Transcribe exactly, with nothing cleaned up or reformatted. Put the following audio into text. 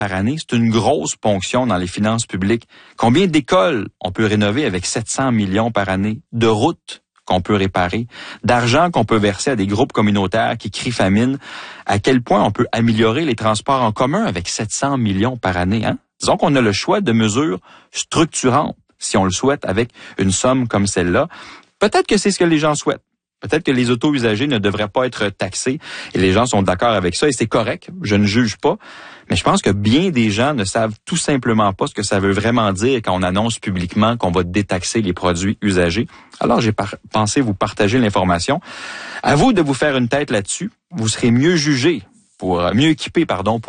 par année, c'est une grosse ponction dans les finances publiques. Combien d'écoles on peut rénover avec sept cents millions par année? De routes qu'on peut réparer? D'argent qu'on peut verser à des groupes communautaires qui crient famine? À quel point on peut améliorer les transports en commun avec sept cents millions par année, hein? Disons qu'on a le choix de mesures structurantes, si on le souhaite, avec une somme comme celle-là. Peut-être que c'est ce que les gens souhaitent. Peut-être que les autos usagés ne devraient pas être taxés et les gens sont d'accord avec ça et c'est correct, je ne juge pas. Mais je pense que bien des gens ne savent tout simplement pas ce que ça veut vraiment dire quand on annonce publiquement qu'on va détaxer les produits usagés. Alors j'ai par- pensé vous partager l'information. À vous de vous faire une tête là-dessus. Vous serez mieux jugé, pour mieux équipé, pardon, pour